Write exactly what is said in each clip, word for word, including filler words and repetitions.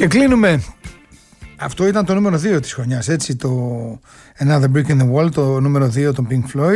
Και κλείνουμε. Αυτό ήταν το νούμερο δύο της χρονιάς, έτσι, το Another Brick in the Wall, το νούμερο δύο των Pink Floyd.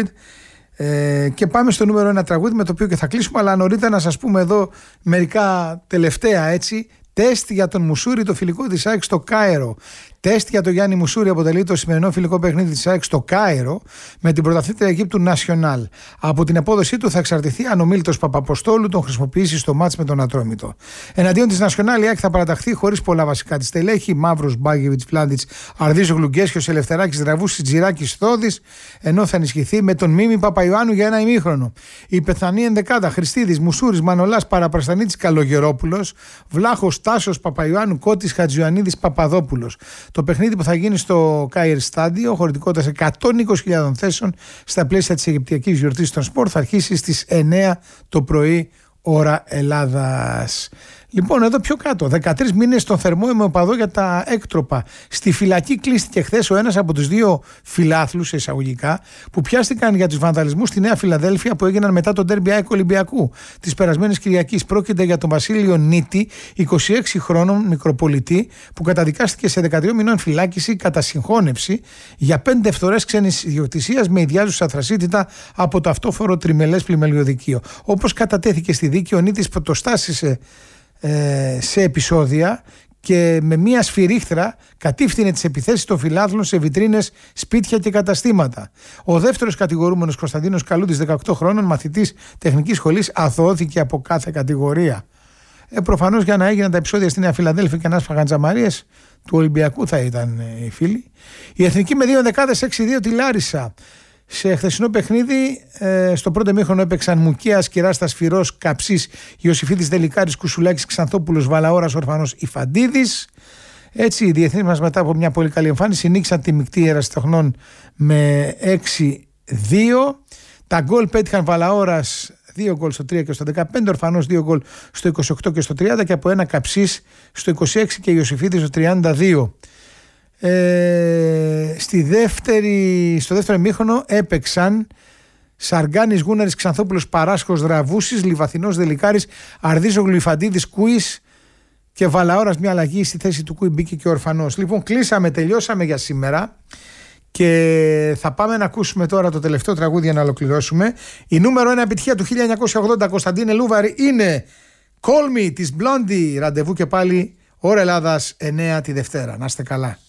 Ε, και πάμε στο νούμερο ένα τραγούδι με το οποίο και θα κλείσουμε, αλλά νωρίτερα να σας πούμε εδώ μερικά τελευταία, έτσι. Τεστ για τον Μουσούρι, το φιλικό της ΑΕΚ στο Κάιρο. Τεστ για τον Γιάννη Μουσούρι αποτελεί το σημερινό φιλικό παιχνίδι της ΑΕΚ στο Κάιρο με την πρωταθλήτρια Αιγύπτου Νασιονάλ. Από την απόδοσή του θα εξαρτηθεί αν ο Μίλτος Παπαποστόλου τον χρησιμοποιήσει στο μάτς με τον Ατρόμητο. Εναντίον της Νασιονάλ η ΑΕΚ θα παραταχθεί χωρίς πολλά βασικά της στελέχη. Μαύρος, Μπάγεβιτς, Πλάντιτς, Αρδίζογλου, Γκέσιος, Ελευθεράκης, Δραβούσης, Τζιράκης, Θόδης, ενώ θα ενισχυθεί με τον Μίμη Παπαϊωάννου για ένα ημίχρονο. Η πεθανή ενδεκάδα Χριστίδης, Μουσούρης, Μανολάς, Παραπραστανίτης, Καλογερόπουλος, Βλάχος, Τάσος, Παπαϊωάννου, Κώτης, Χατζιωαννίδης, Παπαδόπουλος. Το παιχνίδι που θα γίνει στο Κάιρ Στάντιο, χωρητικότητας εκατόν είκοσι χιλιάδες θέσεων, στα πλαίσια της Αιγυπτιακής Γιορτής των Σπορ, θα αρχίσει στις εννέα το πρωί, ώρα Ελλάδας. Λοιπόν, εδώ πιο κάτω, δεκατρείς μήνες στον θερμό αιμοπαδό για τα έκτροπα. Στη φυλακή κλείστηκε χθες ο ένας από τους δύο φιλάθλους, εισαγωγικά, που πιάστηκαν για τους βανδαλισμούς στη Νέα Φιλαδέλφια που έγιναν μετά τον ντέρμπι ΑΕΚ Ολυμπιακού της περασμένης Κυριακής. Πρόκειται για τον Βασίλειο Νίτη, είκοσι έξι χρόνων μικροπολιτή, που καταδικάστηκε σε δεκατρία μηνών φυλάκιση κατά συγχώνευση για πέντε φθορές ξένης ιδιοκτησίας με ιδιάζουσα θρασίτητα από το αυτόφορο τριμελές πλημελιωδικείο. Όπως κατατέθηκε στη δίκη, ο Νίτης πρωτοστάσισε σε επεισόδια και με μία σφυρίχτρα κατήφθηνε τις επιθέσεις των φιλάθλων σε βιτρίνες, σπίτια και καταστήματα. Ο δεύτερος κατηγορούμενος, Κωνσταντίνος Καλούτης, δεκαοκτώ χρόνων, μαθητής τεχνικής σχολής, αθωώθηκε από κάθε κατηγορία. Ε, προφανώς για να έγιναν τα επεισόδια στη Νέα Φιλαδέλφια και να σφαγαν τζαμαρίες του Ολυμπιακού θα ήταν ε, οι φίλοι. Η Εθνική με δύο δεκάδες έξι δύο τη Λάρισα. Σε χθεσινό παιχνίδι, ε, στο πρώτο ημίχρονο έπαιξαν Μουκίας, Κυράστας, Φυρός, Καψής, Ιωσήφιδης, Δελικάρης, Κουσουλάκης, Ξανθόπουλος, Βαλαώρας, Ορφανός, Ιφαντίδης. Έτσι, οι διεθνείς μας μετά από μια πολύ καλή εμφάνιση νίκησαν τη μεικτή Ερασιτεχνών με έξι δύο. Τα γκολ πέτυχαν Βαλαώρας δύο γκολ στο τρία και στο δεκαπέντε, Ορφανός δύο γκολ στο είκοσι οκτώ και στο τριάντα και από ένα Καψής στο είκοσι έξι και Ιωσήφιδης στο τριάντα δύο. Ε, στη δεύτερη, στο δεύτερο ημίχρονο έπαιξαν Σαργάνης, Γούναρης, Ξανθόπουλος, Παράσχος, Δραβούσης, Λιβαθινός, Δελικάρης, Αρδίζογλου, Ιφαντίδης, Κούης και Βαλαώρας. Μια αλλαγή στη θέση του Κούη μπήκε και ο Ορφανός. Λοιπόν, κλείσαμε, τελειώσαμε για σήμερα και θα πάμε να ακούσουμε τώρα το τελευταίο τραγούδι για να ολοκληρώσουμε. Η νούμερο ένα επιτυχία του χίλια εννιακόσια ογδόντα, Κωνσταντίνε Λούβαρη, είναι Call Me της Blondie. Ραντεβού και πάλι ώρα Ελλάδας εννέα τη Δευτέρα. Να είστε καλά.